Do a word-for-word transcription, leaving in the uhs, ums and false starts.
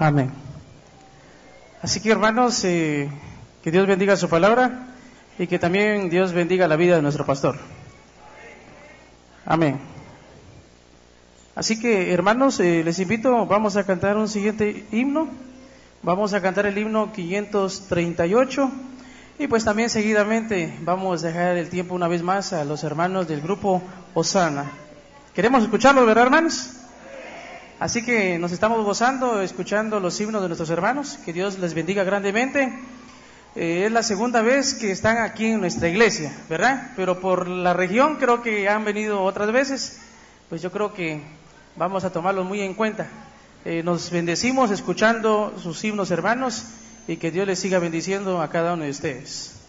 Amén. Así que, hermanos, eh, que Dios bendiga su palabra y que también Dios bendiga la vida de nuestro pastor. Amén. Así que, hermanos, eh, les invito, vamos a cantar un siguiente himno. Vamos a cantar el himno quinientos treinta y ocho y pues también seguidamente vamos a dejar el tiempo una vez más a los hermanos del grupo Osana. ¿Queremos escucharlo, verdad, hermanos? Así que nos estamos gozando, escuchando los himnos de nuestros hermanos. Que Dios les bendiga grandemente. Eh, es la segunda vez que están aquí en nuestra iglesia, ¿verdad? Pero por la región creo que han venido otras veces. Pues yo creo que vamos a tomarlos muy en cuenta. Eh, nos bendecimos escuchando sus himnos, hermanos, y que Dios les siga bendiciendo a cada uno de ustedes.